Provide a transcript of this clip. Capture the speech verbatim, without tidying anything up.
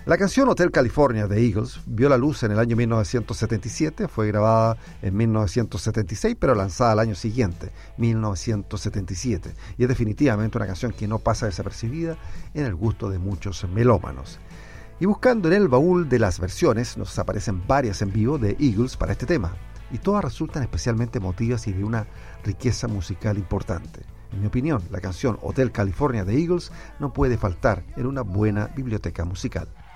La canción Hotel California de Eagles vio la luz en el año mil novecientos setenta y siete, fue grabada en mil novecientos setenta y seis, pero lanzada al año siguiente, mil novecientos setenta y siete, y es definitivamente una canción que no pasa desapercibida en el gusto de muchos melómanos. Y buscando en el baúl de las versiones, nos aparecen varias en vivo de Eagles para este tema, y todas resultan especialmente emotivas y de una riqueza musical importante. En mi opinión, la canción Hotel California de Eagles no puede faltar en una buena biblioteca musical.